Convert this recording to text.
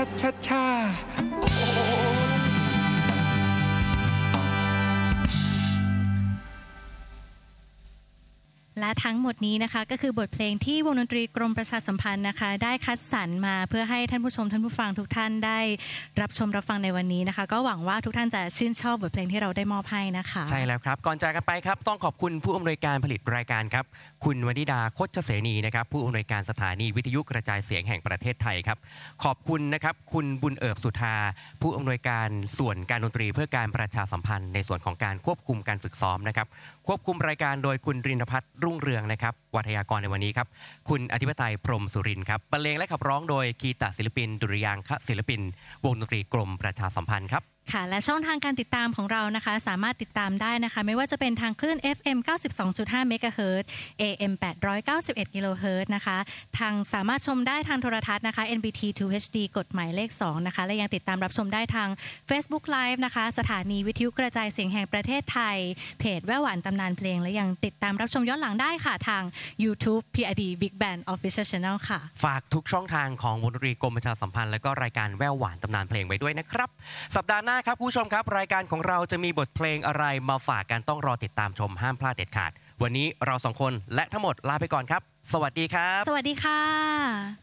ชาโอ้และทั้งหมดนี้นะคะก็คือบทเพลงที่วงดนตรีกรมประชาสัมพันธ์นะคะได้คัดสรรมาเพื่อให้ท่านผู้ชมท่านผู้ฟังทุกท่านได้รับชมรับฟังในวันนี้นะคะก็หวังว่าทุกท่านจะชื่นชอบบทเพลงที่เราได้มอบให้นะคะใช่แล้วครับก่อนจากกันไปครับต้องขอบคุณผู้อำนวยการผลิตรายการครับคุณวนิดาโคชเสนีนะครับผู้อำนวยการสถานีวิทยุกระจายเสียงแห่งประเทศไทยครับขอบคุณนะครับคุณบุญเอิบสุธาผู้อำนวยการส่วนการดนตรีเพื่อการประชาสัมพันธ์ในส่วนของการควบคุมการฝึกซ้อมนะครับควบคุมรายการโดยคุณรินทพัฒน์รุ่งเรืองนะครับวัทยากรในวันนี้ครับคุณอธิปไตยพรหมสุรินทร์ครับบรรเลงและขับร้องโดยคีตศิลปินดุริยางคศิลปินวงดนตรีกรมประชาสัมพันธ์ครับค่ะและช่องทางการติดตามของเรานะคะสามารถติดตามได้นะคะไม่ว่าจะเป็นทางคลื่น FM 92.5 เมกะเฮิรตซ์ AM 891 กิโลเฮิรตซ์นะคะทางสามารถชมได้ทางโทรทัศน์นะคะ NBT 2 HD กฎหมายเลข2นะคะและยังติดตามรับชมได้ทาง Facebook Live นะคะสถานีวิทยุกระจายเสียงแห่งประเทศไทยเพจแว่วหวานตำนานเพลงและยังติดตามรับชมย้อนหลังได้ค่ะทาง YouTube PID Big Band Official Channel ค่ะฝากทุกช่องทางของวงดนตรีกรมประชาสัมพันธ์และก็รายการแว่วหวานตำนานเพลงไว้ด้วยนะครับสัปดาห์หน้าครับผู้ชมครับรายการของเราจะมีบทเพลงอะไรมาฝากกันต้องรอติดตามชมห้ามพลาดเด็ดขาดวันนี้เราสองคนและทั้งหมดลาไปก่อนครับสวัสดีครับสวัสดีค่ะ